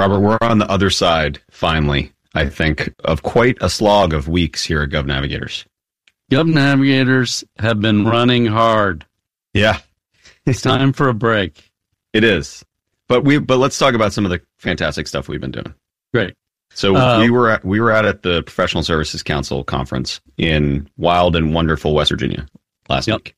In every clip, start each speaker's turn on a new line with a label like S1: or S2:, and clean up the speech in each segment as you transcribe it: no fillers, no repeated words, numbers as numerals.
S1: Robert, we're on the other side, finally, I think, of quite a slog of weeks here at GovNavigators.
S2: GovNavigators have been running hard.
S1: Yeah.
S2: It's time for a break.
S1: It is. But let's talk about some of the fantastic stuff we've been doing.
S2: Great.
S1: So we were out at the Professional Services Council conference in wild and wonderful West Virginia last week.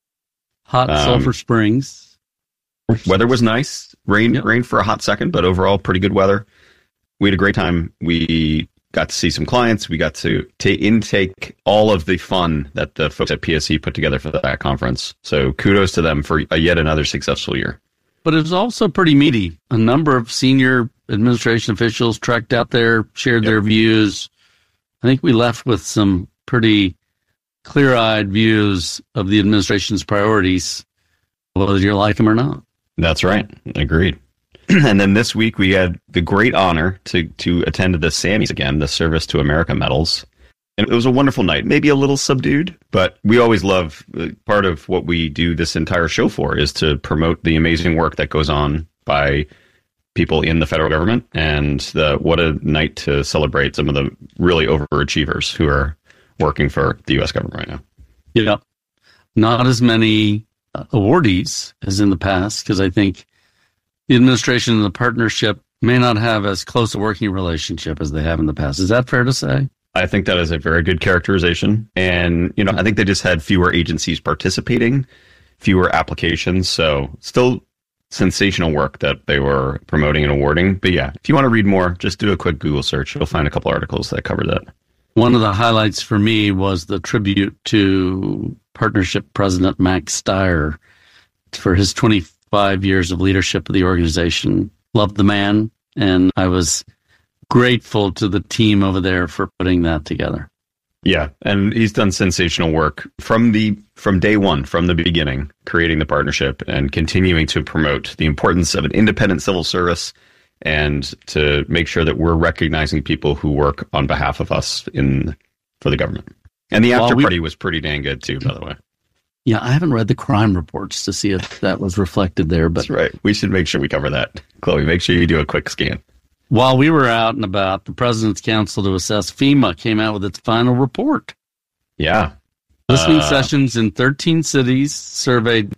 S2: Hot Sulphur Springs.
S1: Weather was nice. Rain for a hot second, but overall pretty good weather. We had a great time. We got to see some clients. We got to intake all of the fun that the folks at PSC put together for that conference. So kudos to them for yet another successful year.
S2: But it was also pretty meaty. A number of senior administration officials trekked out there, shared their views. I think we left with some pretty clear-eyed views of the administration's priorities, whether you like them or not.
S1: That's right. Agreed. And then this week we had the great honor to attend the SAMMys again, the Service to America medals. And it was a wonderful night, maybe a little subdued, but we always love, part of what we do this entire show for is to promote the amazing work that goes on by people in the federal government. And what a night to celebrate some of the really overachievers who are working for the U.S. government right now.
S2: Yeah. Not as many awardees as in the past, because I think the administration and the partnership may not have as close a working relationship as they have in the past. Is that fair to say?
S1: I think that is a very good characterization. And, I think they just had fewer agencies participating, fewer applications. So still sensational work that they were promoting and awarding. But yeah, if you want to read more, just do a quick Google search. You'll find a couple articles that cover that.
S2: One of the highlights for me was the tribute to partnership president Max Stier for his 25 years of leadership of the organization. Loved the man, and I was grateful to the team over there for putting that together.
S1: Yeah, and he's done sensational work from day one, from the beginning, creating the partnership and continuing to promote the importance of an independent civil service and to make sure that we're recognizing people who work on behalf of us for the government. And the after party was pretty dang good too, by the way.
S2: Yeah, I haven't read the crime reports to see if that was reflected there. But
S1: that's right. We should make sure we cover that. Chloe, make sure you do a quick scan.
S2: While we were out and about, the President's Council to Assess FEMA came out with its final report.
S1: Yeah.
S2: Listening sessions in 13 cities, surveyed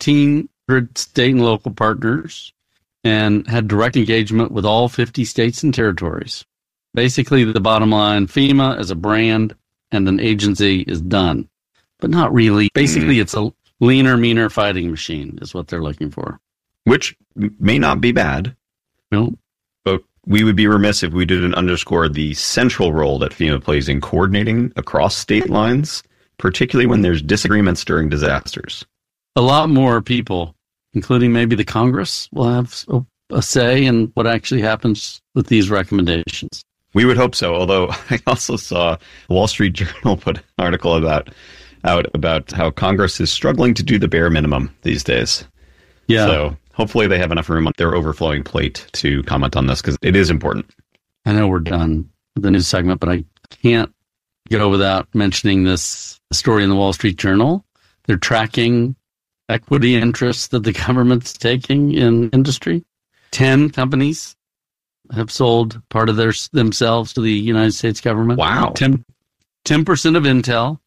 S2: 1,300 state and local partners, and had direct engagement with all 50 states and territories. Basically, the bottom line, FEMA as a brand and an agency is done, but not really. Basically, it's a leaner, meaner fighting machine is what they're looking for.
S1: Which may not be bad.
S2: No.
S1: But we would be remiss if we didn't underscore the central role that FEMA plays in coordinating across state lines, particularly when there's disagreements during disasters.
S2: A lot more people, including maybe the Congress, will have a say in what actually happens with these recommendations.
S1: We would hope so, although I also saw the Wall Street Journal put an article about how Congress is struggling to do the bare minimum these days.
S2: Yeah.
S1: So hopefully they have enough room on their overflowing plate to comment on this, because it is important.
S2: I know we're done with the news segment, but I can't go without mentioning this story in the Wall Street Journal. They're tracking equity interests that the government's taking in industry. 10 companies have sold part of themselves to the United States government.
S1: Wow.
S2: 10% of Intel,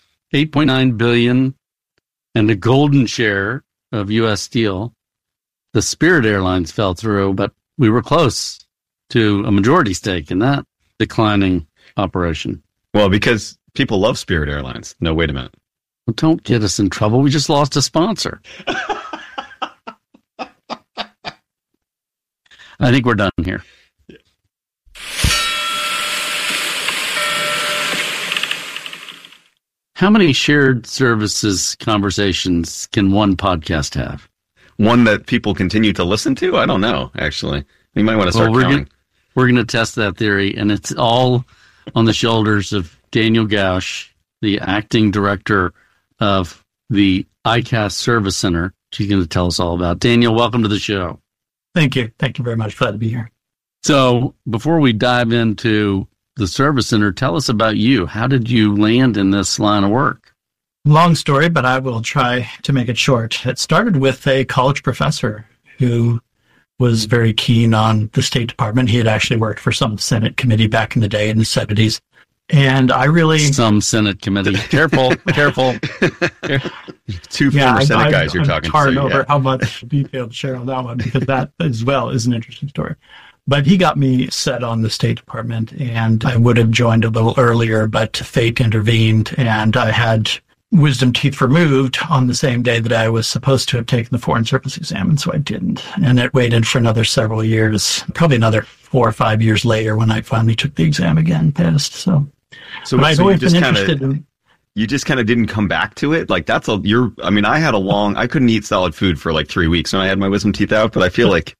S2: $8.9 billion, and a golden share of U.S. Steel. The Spirit Airlines fell through, but we were close to a majority stake in that declining operation.
S1: Well, because people love Spirit Airlines. No, wait a minute.
S2: Well, don't get us in trouble. We just lost a sponsor. I think we're done here.
S1: Yeah.
S2: How many shared services conversations can one podcast have?
S1: One that people continue to listen to? I don't know, actually. You might want to start counting.
S2: We're going to test that theory, and it's all on the shoulders of Daniel Gausch, the acting director of the ICAS Service Center. She's going to tell us all about. Daniel, welcome to the show.
S3: Thank you. Thank you very much. Glad to be here.
S2: So before we dive into the Service Center, tell us about you. How did you land in this line of work?
S3: Long story, but I will try to make it short. It started with a college professor who was very keen on the State Department. He had actually worked for some Senate committee back in the day in the 70s. And I really...
S2: Some Senate committee. Careful.
S1: Two former Senate guys you're talking to.
S3: Over how much detail to share on that one, because that as well is an interesting story. But he got me set on the State Department, and I would have joined a little earlier, but fate intervened, and I had wisdom teeth removed on the same day that I was supposed to have taken the Foreign Service exam, and so I didn't. And it waited for another several years, probably another 4 or 5 years later when I finally took the exam again, passed. So I've always been interested in...
S1: You just kind of didn't come back to it? Like, I couldn't eat solid food for like 3 weeks when I had my wisdom teeth out, but I feel like,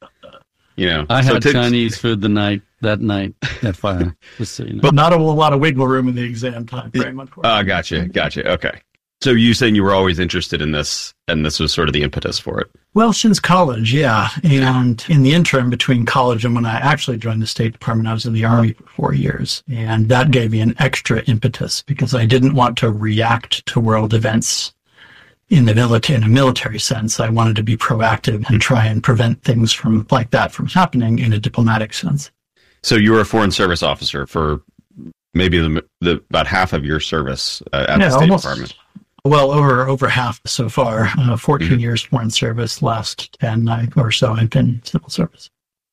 S2: I had Chinese food that night at fire. Just so you know.
S3: But not a lot of wiggle room in the exam time frame, unfortunately.
S1: Gotcha. Okay. So you saying you were always interested in this, and this was sort of the impetus for it?
S3: Well, since college, yeah. And in the interim between college and when I actually joined the State Department, I was in the Army for 4 years. And that gave me an extra impetus because I didn't want to react to world events in a military sense. I wanted to be proactive and try and prevent things like that from happening in a diplomatic sense. So
S1: you were a Foreign Service officer for maybe about half of your service at the State Department.
S3: Well, over half so far. 14 years Foreign Service, last 10 or so I've been civil service.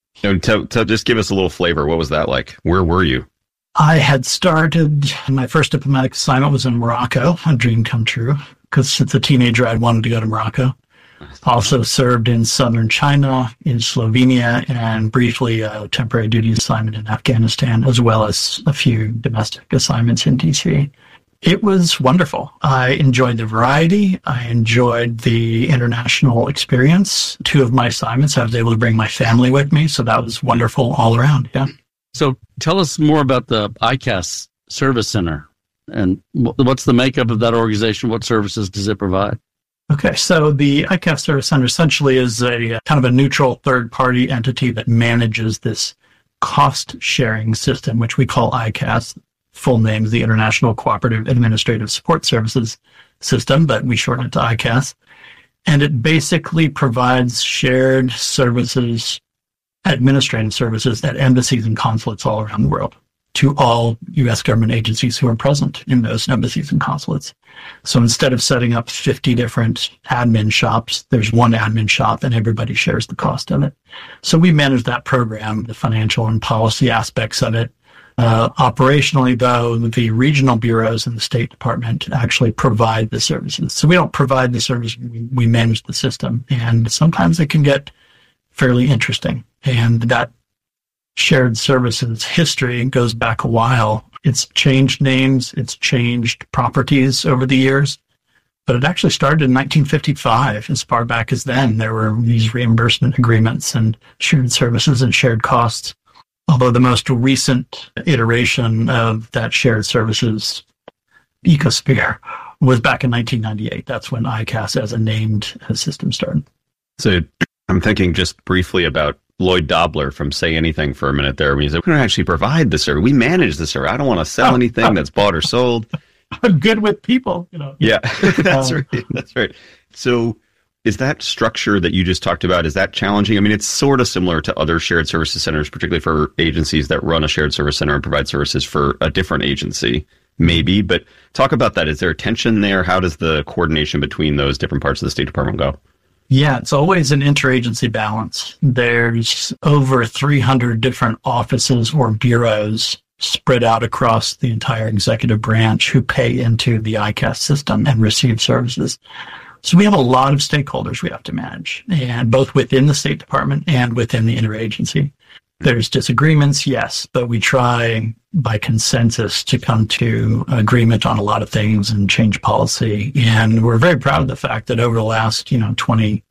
S1: Just give us a little flavor. What was that like? Where were you?
S3: I had started, my first diplomatic assignment was in Morocco, a dream come true, because since a teenager I'd wanted to go to Morocco. Also served in southern China, in Slovenia, and briefly a temporary duty assignment in Afghanistan, as well as a few domestic assignments in DC. It was wonderful. I enjoyed the variety. I enjoyed the international experience. 2 of my assignments, I was able to bring my family with me, so that was wonderful all around, yeah.
S2: So tell us more about the ICAS Service Center, and what's the makeup of that organization? What services does it provide?
S3: Okay, so the ICAS Service Center essentially is a kind of a neutral third-party entity that manages this cost-sharing system, which we call ICAS. Full name is the International Cooperative Administrative Support Services System, but we shorten it to ICAS. And it basically provides shared services, administrative services at embassies and consulates all around the world to all U.S. government agencies who are present in those embassies and consulates. So instead of setting up 50 different admin shops, there's one admin shop and everybody shares the cost of it. So we manage that program, the financial and policy aspects of it. Operationally, though, the regional bureaus in the State Department actually provide the services. So we don't provide the service, we manage the system. And sometimes it can get fairly interesting. And that shared services history goes back a while. It's changed names, it's changed properties over the years. But it actually started in 1955. As far back as then, there were these reimbursement agreements and shared services and shared costs. Although the most recent iteration of that shared services ecosphere was back in 1998. That's when ICAS as a named system started.
S1: So I'm thinking just briefly about Lloyd Dobler from Say Anything for a minute there. When he said, we don't actually provide the service. We manage the service. I don't want to sell anything that's bought or sold.
S3: I'm good with people,
S1: Yeah, that's right. That's right. So is that structure that you just talked about, is that challenging? I mean, it's sort of similar to other shared services centers, particularly for agencies that run a shared service center and provide services for a different agency, maybe. But talk about that. Is there a tension there? How does the coordination between those different parts of the State Department go?
S3: Yeah, it's always an interagency balance. There's over 300 different offices or bureaus spread out across the entire executive branch who pay into the ICAS system and receive services. So we have a lot of stakeholders we have to manage, and both within the State Department and within the interagency. There's disagreements, yes, but we try by consensus to come to agreement on a lot of things and change policy. And we're very proud of the fact that over the last, 28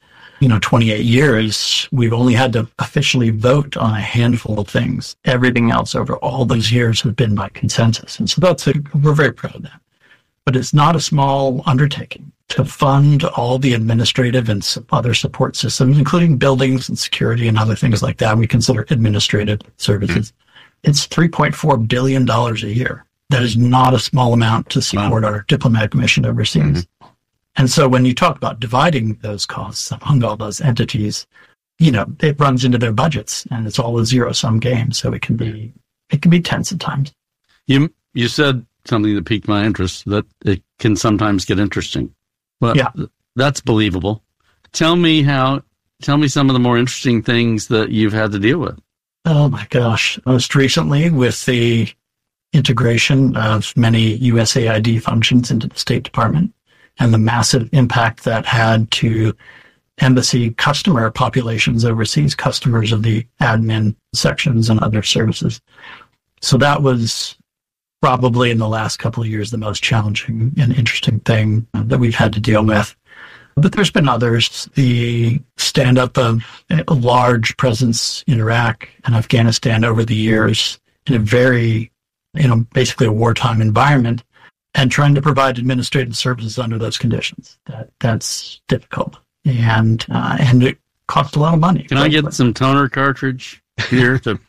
S3: years, we've only had to officially vote on a handful of things. Everything else over all those years has been by consensus. And so we're very proud of that. But it's not a small undertaking to fund all the administrative and other support systems, including buildings and security and other things like that. We consider administrative services. It's $3.4 billion a year. That is not a small amount to support our diplomatic mission overseas. And so when you talk about dividing those costs among all those entities, it runs into their budgets, and it's all a zero-sum game. So it can be tense at times.
S2: You said something that piqued my interest, that it can sometimes get interesting. But
S3: yeah,
S2: that's believable. Tell me some of the more interesting things that you've had to deal with.
S3: Oh my gosh. Most recently with the integration of many USAID functions into the State Department and the massive impact that had to embassy customer populations overseas, customers of the admin sections and other services. So that was probably in the last couple of years the most challenging and interesting thing that we've had to deal with. But there's been others. The stand-up of a large presence in Iraq and Afghanistan over the years in a very, basically a wartime environment, and trying to provide administrative services under those conditions. That's difficult. And it costs a lot of money.
S2: Can I get some toner cartridge here to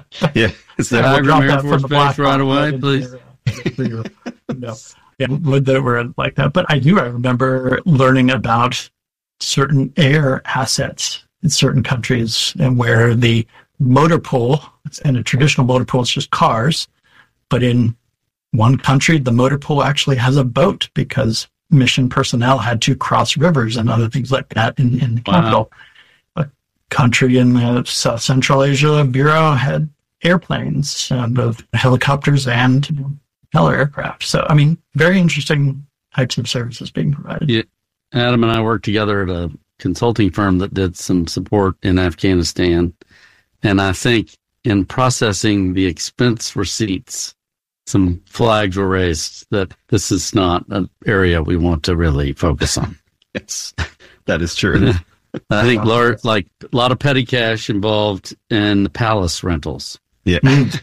S2: Air Force Base right away, please?
S3: No. Yeah, that were like that. But I remember learning about certain air assets in certain countries, and where the motor pool, and a traditional motor pool is just cars, but in one country, the motor pool actually has a boat because mission personnel had to cross rivers and other things like that in the capital. A country in South Central Asia, Bureau, had airplanes, both helicopters and propeller aircraft. So, very interesting types of services being provided.
S2: Yeah. Adam and I worked together at a consulting firm that did some support in Afghanistan. And I think in processing the expense receipts, some flags were raised that this is not an area we want to really focus on.
S1: Yes, that is true.
S2: I think like a lot of petty cash involved in the palace rentals.
S1: Yeah.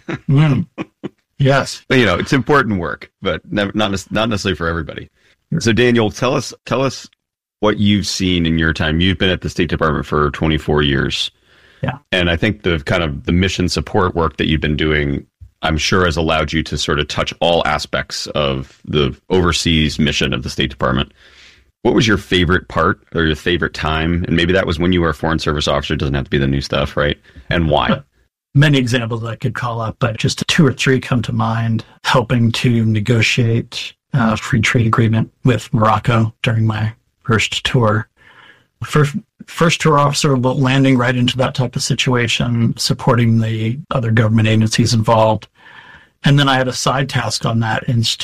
S3: Yes.
S1: But, it's important work, but not necessarily for everybody. So Daniel, tell us what you've seen in your time. You've been at the State Department for 24 years.
S3: Yeah.
S1: And I think the mission support work that you've been doing, I'm sure, has allowed you to sort of touch all aspects of the overseas mission of the State Department. What was your favorite part or your favorite time? And maybe that was when you were a Foreign Service officer. It doesn't have to be the new stuff, right? And why?
S3: Many examples I could call up, but just 2 or 3 come to mind. Helping to negotiate a free trade agreement with Morocco during my first tour. First tour officer, landing right into that type of situation, supporting the other government agencies involved. And then I had a side task on that,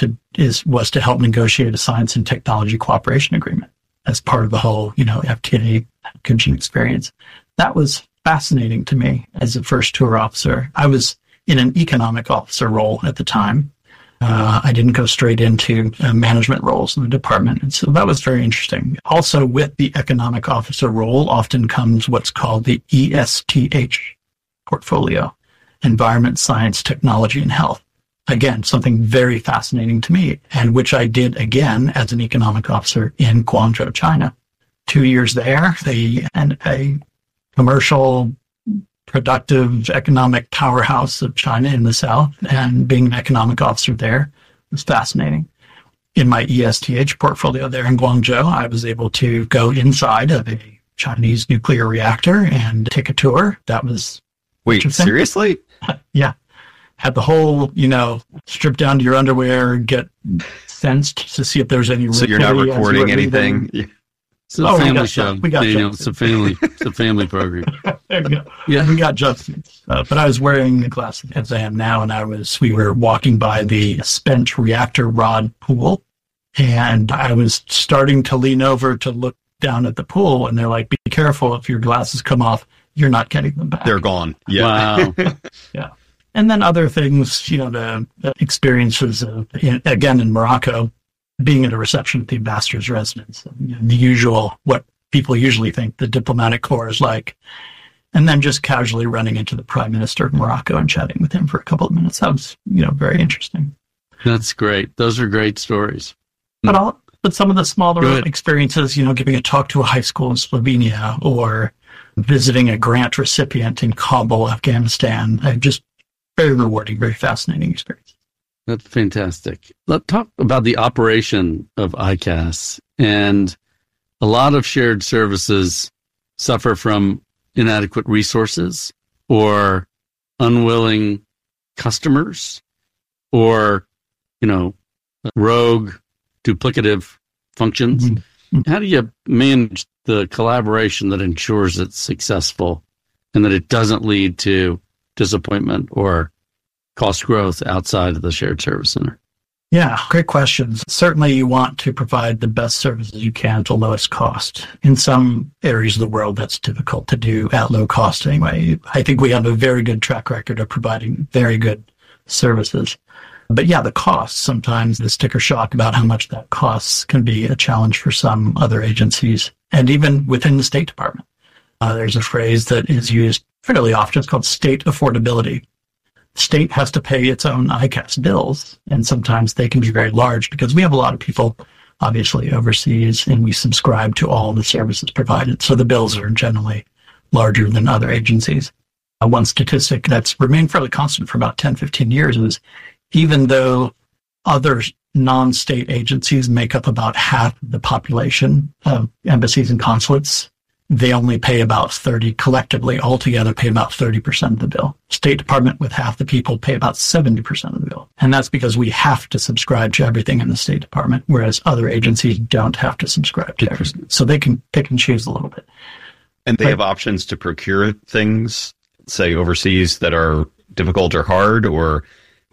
S3: was to help negotiate a science and technology cooperation agreement as part of the whole, FTA coaching experience. That was fascinating to me as a first tour officer. I was in an economic officer role at the time. I didn't go straight into management roles in the department. And so that was very interesting. Also, with the economic officer role often comes what's called the ESTH portfolio, Environment, Science, Technology, and Health. Again, something very fascinating to me, and which I did again as an economic officer in Guangzhou, China. 2 years there, and a commercial, productive economic powerhouse of China in the south, and being an economic officer there was fascinating. In my ESTH portfolio there in Guangzhou, I was able to go inside of a Chinese nuclear reactor and take a tour. That was
S1: seriously?
S3: Yeah. Had the whole, strip down to your underwear, get sensed to see if there's any.
S1: So you're not recording anything?
S2: It's a family show. It's a family program.
S3: There we go. Yeah, we got jumpsuits. But I was wearing the glasses as I am now, and we were walking by the spent reactor rod pool, and I was starting to lean over to look down at the pool, and they're like, "Be careful! If your glasses come off, you're not getting them back."
S1: They're gone. Yeah.
S2: Wow.
S3: Yeah. And then other things, the experiences again in Morocco, being at a reception at the ambassador's residence, the usual, what people usually think the diplomatic corps is like, and then just casually running into the Prime Minister of Morocco and chatting with him for a couple of minutes. That was, very interesting.
S2: That's great. Those are great stories.
S3: But some of the smaller experiences, giving a talk to a high school in Slovenia or visiting a grant recipient in Kabul, Afghanistan, just very rewarding, very fascinating experience.
S2: That's fantastic. Let's talk about the operation of ICAS. And a lot of shared services suffer from inadequate resources or unwilling customers or, rogue duplicative functions? Mm-hmm. How do you manage the collaboration that ensures it's successful and that it doesn't lead to disappointment or cost growth outside of the shared service center?
S3: Yeah, great questions. Certainly you want to provide the best services you can at the lowest cost. In some areas of the world, that's difficult to do at low cost anyway. I think we have a very good track record of providing very good services. But yeah, the costs, sometimes the sticker shock about how much that costs can be a challenge for some other agencies. And even within the State Department, there's a phrase that is used fairly often. It's called state affordability. State has to pay its own ICAS bills, and sometimes they can be very large because we have a lot of people, obviously, overseas, and we subscribe to all the services provided. So the bills are generally larger than other agencies. One statistic that's remained fairly constant for about 10, 15 years is even though other non-state agencies make up about half the population of embassies and consulates, they only pay about 30, collectively, altogether pay about 30% of the bill. State Department with half the people pay about 70% of the bill. And that's because we have to subscribe to everything in the State Department, whereas other agencies don't have to subscribe to everything. So they can pick and choose a little bit.
S1: And they have options to procure things, say, overseas that are difficult or hard, or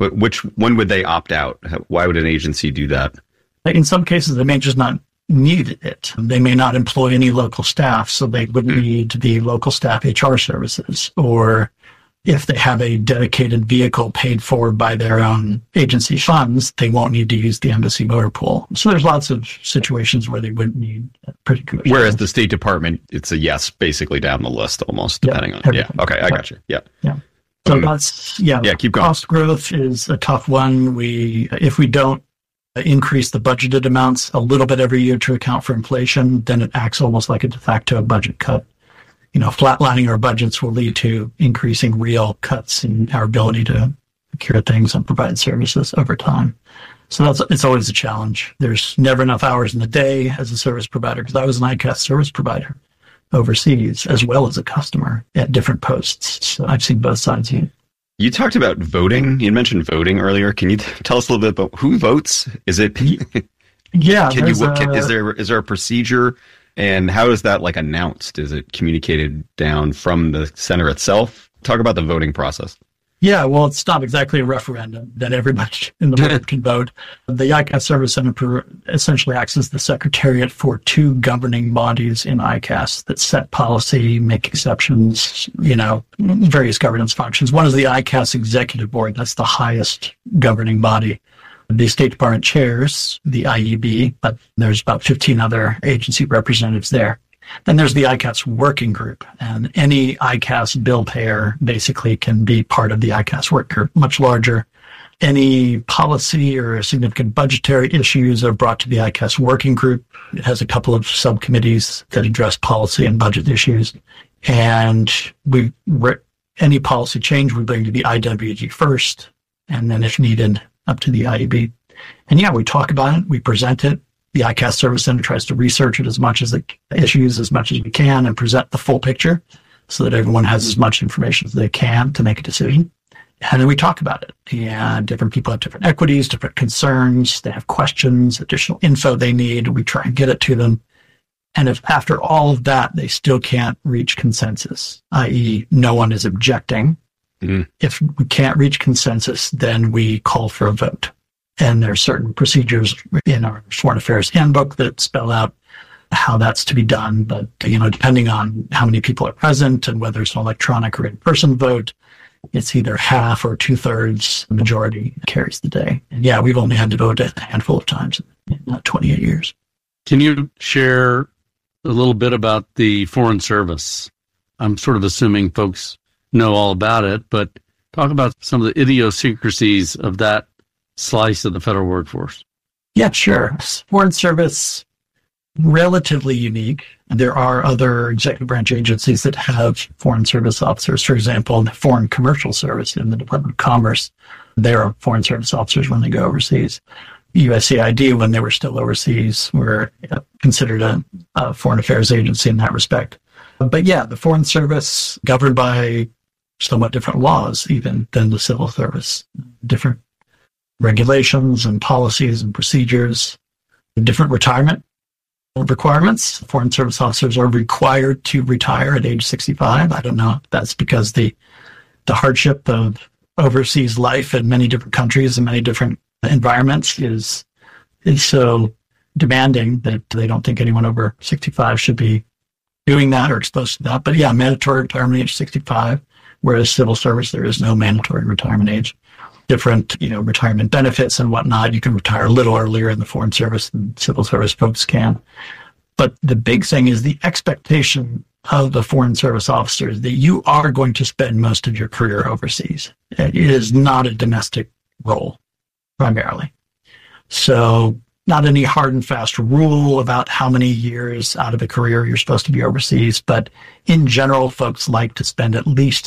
S1: when would they opt out? Why would an agency do that?
S3: In some cases, they may just not need it. They may not employ any local staff, so they wouldn't need the local staff HR services. Or if they have a dedicated vehicle paid for by their own agency funds, they won't need to use the embassy motor pool. So there's lots of situations where they wouldn't need pretty good.
S1: Whereas the State Department, it's a yes, basically down the list almost, depending on.
S3: Everything.
S1: Yeah. Okay, I got you. Yeah.
S3: Yeah. So that's,
S1: keep going.
S3: Cost growth is a tough one. If we don't increase the budgeted amounts a little bit every year to account for inflation, then it acts almost like a de facto budget cut. Flatlining our budgets will lead to increasing real cuts in our ability to procure things and provide services over time. So it's always a challenge. There's never enough hours in the day as a service provider, because I was an ICAS service provider overseas as well as a customer at different posts. So I've seen both sides here.
S1: You talked about voting. You mentioned voting earlier. Can you tell us a little bit about who votes? Is it?
S3: Yeah.
S1: Is there a procedure, and how is that announced? Is it communicated down from the center itself? Talk about the voting process.
S3: Yeah, well, it's not exactly a referendum that everybody in the world can vote. The ICAS Service Center essentially acts as the secretariat for two governing bodies in ICAS that set policy, make exceptions, various governance functions. One is the ICAS Executive Board. That's the highest governing body. The State Department chairs the IEB, but there's about 15 other agency representatives there. Then there's the ICAS working group, and any ICAS bill payer basically can be part of the ICAS work group, much larger. Any policy or significant budgetary issues are brought to the ICAS working group. It has a couple of subcommittees that address policy and budget issues. And any policy change we bring to the IWG first, and then if needed, up to the IEB. And we talk about it, we present it. The ICAS Service Center tries to research it as much as we can and present the full picture so that everyone has as much information as they can to make a decision. And then we talk about it. And different people have different equities, different concerns. They have questions, additional info they need. We try and get it to them. And if after all of that, they still can't reach consensus, i.e. no one is objecting, if we can't reach consensus, then we call for a vote. And there are certain procedures in our Foreign Affairs Handbook that spell out how that's to be done. But, depending on how many people are present and whether it's an electronic or in-person vote, it's either half or 2/3. The majority carries the day. And we've only had to vote a handful of times in 28 years.
S2: Can you share a little bit about the Foreign Service? I'm sort of assuming folks know all about it, but talk about some of the idiosyncrasies of that slice of the federal workforce.
S3: Yeah, sure. Foreign Service, relatively unique. There are other executive branch agencies that have Foreign Service officers. For example, the Foreign Commercial Service in the Department of Commerce, they're Foreign Service officers when they go overseas. USAID, when they were still overseas, were considered a foreign affairs agency in that respect. But yeah, the Foreign Service governed by somewhat different laws even than the civil service, different regulations and policies and procedures, different retirement requirements. Foreign service officers are required to retire at age 65. I don't know if that's because the hardship of overseas life in many different countries and many different environments is so demanding that they don't think anyone over 65 should be doing that or exposed to that. But yeah, mandatory retirement age 65, whereas civil service, there is no mandatory retirement age. Different, retirement benefits and whatnot. You can retire a little earlier in the foreign service than civil service folks can. But the big thing is the expectation of the foreign service officers that you are going to spend most of your career overseas. It is not a domestic role, primarily. So not any hard and fast rule about how many years out of a career you're supposed to be overseas, but in general, folks like to spend at least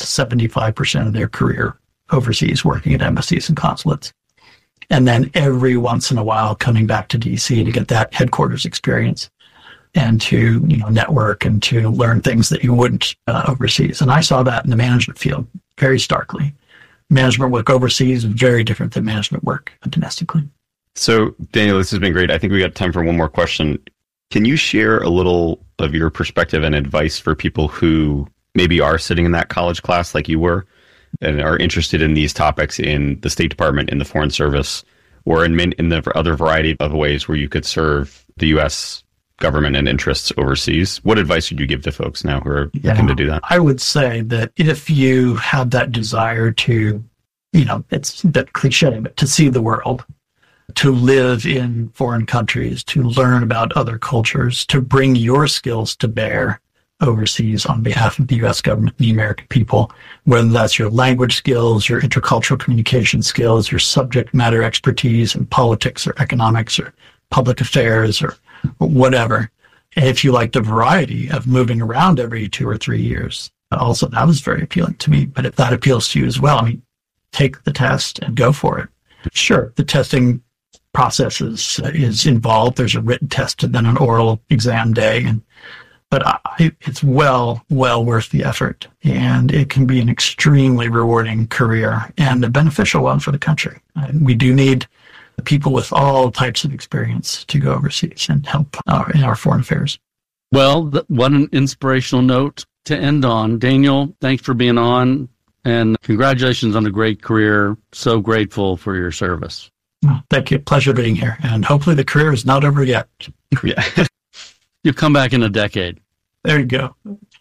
S3: 75% of their career overseas working at embassies and consulates. And then every once in a while coming back to DC to get that headquarters experience and to, network and to learn things that you wouldn't overseas. And I saw that in the management field very starkly. Management work overseas is very different than management work domestically.
S1: So, Daniel, this has been great. I think we got time for one more question. Can you share a little of your perspective and advice for people who maybe are sitting in that college class like you were and are interested in these topics in the State Department, in the Foreign Service, or in the other variety of ways where you could serve the U.S. government and interests overseas? What advice would you give to folks now who are looking to do that?
S3: I would say that if you have that desire to, it's a bit cliche, but to see the world, to live in foreign countries, to learn about other cultures, to bring your skills to bear overseas on behalf of the U.S. government and the American people, whether that's your language skills, your intercultural communication skills, your subject matter expertise in politics or economics or public affairs or whatever. If you like the variety of moving around every 2 or 3 years, also that was very appealing to me. But if that appeals to you as well, take the test and go for it. Sure, the testing process is involved. There's a written test and then an oral exam day, but it's well worth the effort, and it can be an extremely rewarding career and a beneficial one for the country. We do need people with all types of experience to go overseas and help in our foreign affairs.
S2: Well, what an inspirational note to end on. Daniel, thanks for being on, and congratulations on a great career. So grateful for your service.
S3: Thank you. Pleasure being here. And hopefully the career is not over yet.
S1: Yeah.
S2: You'll come back in a decade.
S3: There you go.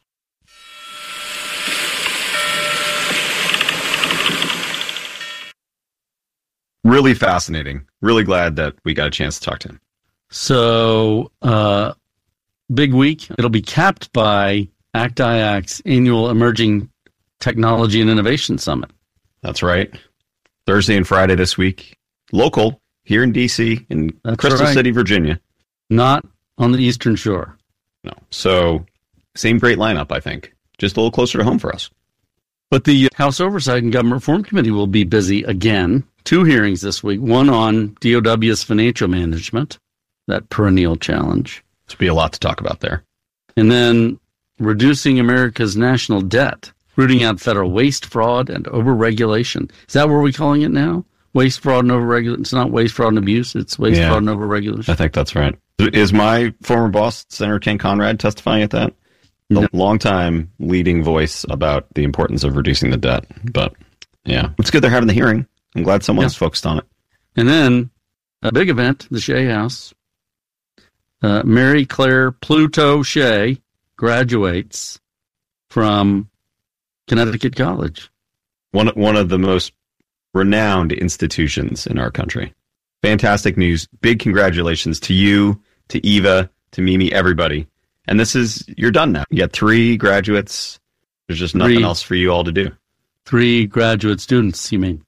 S1: Really fascinating. Really glad that we got a chance to talk to him.
S2: So, big week. It'll be capped by ACT-IAC's annual Emerging Technology and Innovation Summit.
S1: That's right. Thursday and Friday this week. Local, here in D.C., in Crystal City, Virginia.
S2: Not on the Eastern Shore.
S1: No. So, same great lineup, I think. Just a little closer to home for us.
S2: But the House Oversight and Government Reform Committee will be busy again. 2 hearings this week. One on DOW's financial management, that perennial challenge.
S1: There'll be a lot to talk about there.
S2: And then reducing America's national debt, rooting out federal waste, fraud, and overregulation. Is that what we're calling it now? Waste, fraud, and overregulation. It's not waste, fraud, and abuse. It's waste, fraud, and overregulation.
S1: I think that's right. Is my former boss, Senator Ken Conrad, testifying at that?
S2: No.
S1: A long-time leading voice about the importance of reducing the debt. But, yeah, it's good they're having the hearing. I'm glad someone's focused on it.
S2: And then a big event, the Shea House. Mary Claire Pluto Shea graduates from Connecticut College.
S1: One of the most renowned institutions in our country. Fantastic news. Big congratulations to you, to Eva, to Mimi, everybody. And you're done now. You got 3 graduates. There's just nothing else for you all to do.
S2: 3 graduate students, you mean?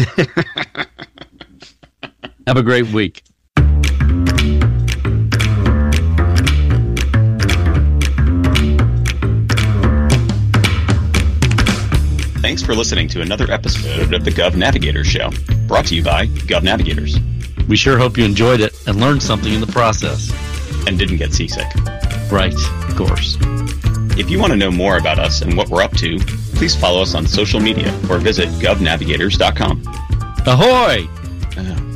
S2: Have a great week.
S1: Thanks for listening to another episode of the Gov Navigators Show, brought to you by Gov Navigators.
S2: We sure hope you enjoyed it and learned something in the process.
S1: And didn't get seasick.
S2: Right, of course.
S1: If you want to know more about us and what we're up to, please follow us on social media or visit govnavigators.com.
S2: Ahoy!